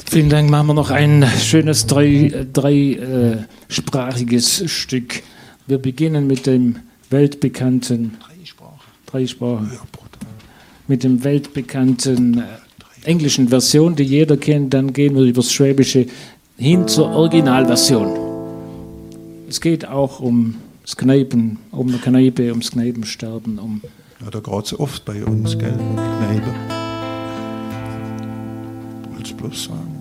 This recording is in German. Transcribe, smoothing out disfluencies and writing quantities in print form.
Vielen Dank. Machen wir noch ein schönes dreisprachiges Stück. Wir beginnen mit dem weltbekannten drei Sprachen. Mit dem weltbekannten englischen Version, die jeder kennt. Dann gehen wir über das Schwäbische hin zur Originalversion. Es geht auch um das Kneipen, um eine Kneipe, ums Kneipensterben. Ja, da geht es oft bei uns, gell? Kneipe. Du willst bloß sagen.